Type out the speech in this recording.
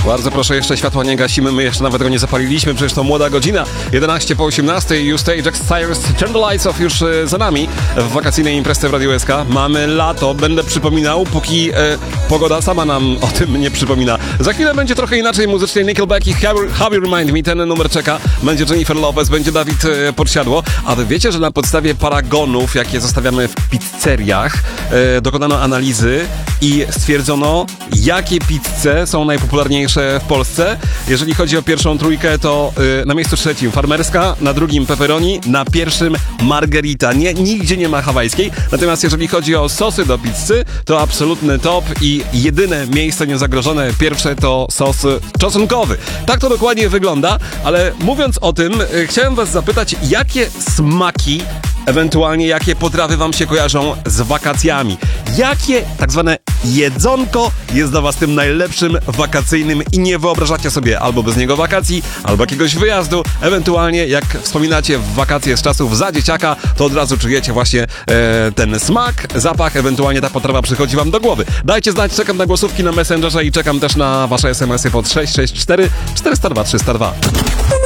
Bardzo proszę, jeszcze światła nie gasimy, my jeszcze nawet go nie zapaliliśmy, przecież to młoda godzina. 11 po 18, You Stay, Jack Cyrus, Turn the Lights Off już za nami w wakacyjnej imprezie w Radio SK. Mamy lato, będę przypominał, póki pogoda sama nam o tym nie przypomina. Za chwilę będzie trochę inaczej muzycznie. Nickelback i How You Remind Me, ten numer czeka. Będzie Jennifer Lopez, będzie Dawid Podsiadło. A wy wiecie, że na podstawie paragonów, jakie zostawiamy w pizzeriach, dokonano analizy i stwierdzono, jakie pizze są najpopularniejsze w Polsce. Jeżeli chodzi o pierwszą trójkę, to na miejscu trzecim farmerska, na drugim pepperoni, na pierwszym margherita. Nigdzie nie ma hawajskiej. Natomiast jeżeli chodzi o sosy do pizzy, to absolutny top i jedyne miejsce niezagrożone, pierwsze to sos czosnkowy. Tak to dokładnie wygląda, ale mówiąc o tym, chciałem was zapytać, jakie smaki, ewentualnie jakie potrawy wam się kojarzą z wakacjami? Jakie tak zwane jedzonko jest dla was tym najlepszym wakacyjnym i nie wyobrażacie sobie albo bez niego wakacji, albo jakiegoś wyjazdu, ewentualnie jak wspominacie w wakacje z czasów za dzieciaka, to od razu czujecie właśnie ten smak, zapach, ewentualnie ta potrawa przychodzi wam do głowy. Dajcie znać, czekam na głosówki na Messengerze i czekam też na wasze SMS-y pod 664 402 302.